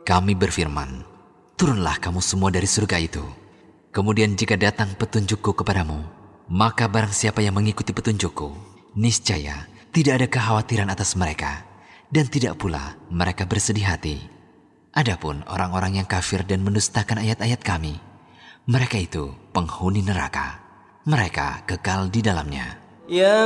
Kami berfirman, turunlah kamu semua dari surga itu. Kemudian jika datang petunjukku kepadamu, maka barang siapa yang mengikuti petunjukku, niscaya tidak ada kekhawatiran atas mereka, dan tidak pula mereka bersedih hati. Adapun orang-orang yang kafir dan mendustakan ayat-ayat kami, mereka itu penghuni neraka. Mereka kekal di dalamnya. Ya